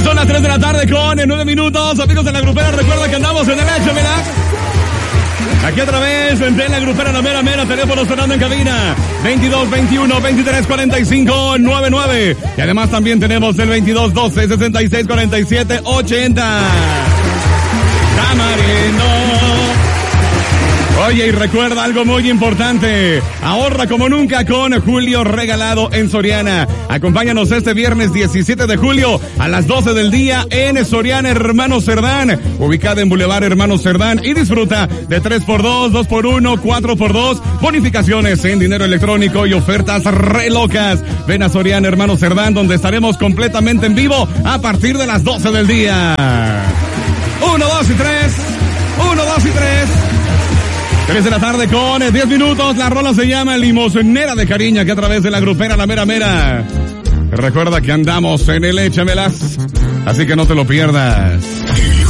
son las 3 de la tarde con 9 minutos. Amigos de la grupera, recuerda que andamos en el Échamela. Aquí a través de la grupera La Mera Mera, teléfono sonando en cabina 22 21 23 45 99. Y además también tenemos el 22 12 66 47 80. Tamarindo. Oye, y recuerda algo muy importante. Ahorra como nunca con Julio Regalado en Soriana. Acompáñanos este viernes 17 de julio a las 12 del día en Soriana Hermanos Cerdán, ubicada en Boulevard Hermanos Cerdán, y disfruta de 3x2, 2x1, 4x2, bonificaciones en dinero electrónico y ofertas re locas. Ven a Soriana Hermanos Cerdán, donde estaremos completamente en vivo a partir de las 12 del día. 1, 2 y 3. 1, 2 y 3. 3 de la tarde con 10 minutos. La rola se llama Limosnera de Cariño, que a través de la grupera La Mera Mera. Recuerda que andamos en el Échamelas, así que no te lo pierdas.